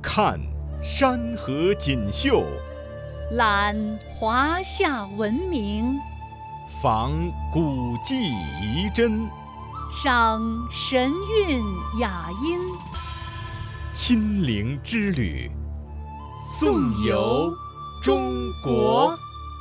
看山河锦绣， 览华夏文明， 访古迹遗珍， 赏神韵雅音。 心灵之旅，颂游中国。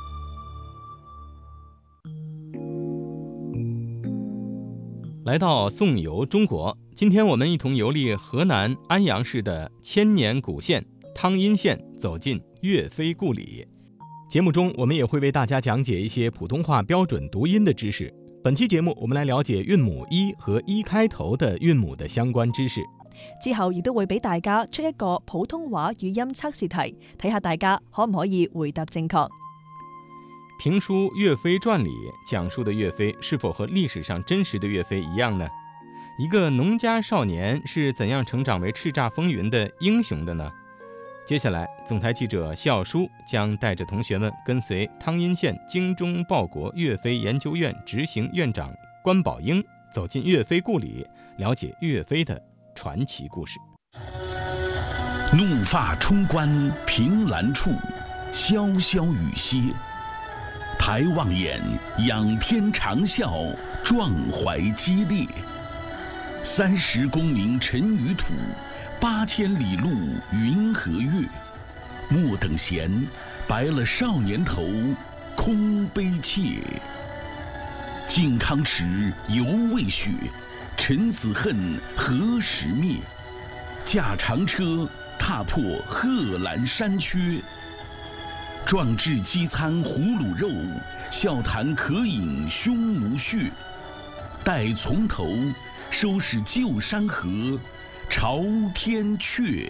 来到颂游中国，今天我们一同游历河南安阳市的千年古县汤阴县，走进岳飞故里。节目中我们也会为大家讲解一些普通话标準讀音的知識。本期節目我們來了解韻母一和一開頭的韻母的相關知識。 之後亦都會俾大家出一個普通話語音測試題，睇下大家可唔可以回答正確。 評書《岳飛傳》裡講述的岳飛是否和歷史上真實的岳飛一樣呢？一個農家少年是怎樣成長為叱咤風雲的英雄的呢？接下來，總台記者肖書將帶着同學們跟隨湯陰縣精忠報國岳飛研究院執行院長關寶英走進岳飛故里，了解岳飛的傳奇故事。 怒髮衝冠憑欄處，瀟瀟雨歇。抬望眼，仰天長嘯，壯懷激烈。30功名塵與土，8000里路雲和月。莫等閒，白了少年頭，空悲切。靖康恥，猶未雪，臣子恨，何時滅？駕長車，踏破賀蘭山缺。壯志飢餐胡虜肉，笑談渴飲匈奴血。待從頭，收拾舊山河，朝天阙。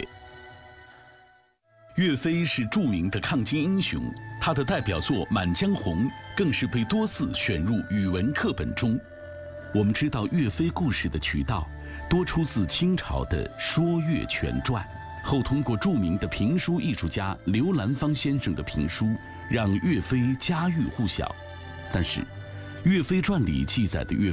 岳飛是著名的抗金英雄，他的代表作《滿江紅》更是被多次選入語文課本中。我們知道岳飛故事的渠道多出自清朝的《說岳全傳》，後通過著名的評書藝術家劉蘭芳先生的評書，讓岳飛家喻戶曉。但是，《岳飛傳》裡記載的岳